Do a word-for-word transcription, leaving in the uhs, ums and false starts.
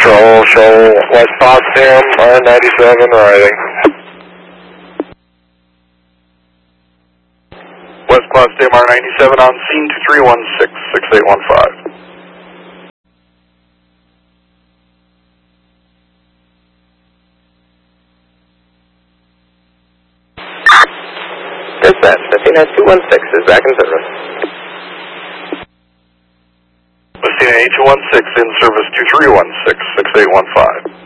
Control, show West Potsdam, R ninety-seven, riding. West Potsdam, R ninety-seven, on scene two three one six, six eight one five. Dispatch, Messina two one six is back in service. Messina eight two one six in service two three one six, six eight one five.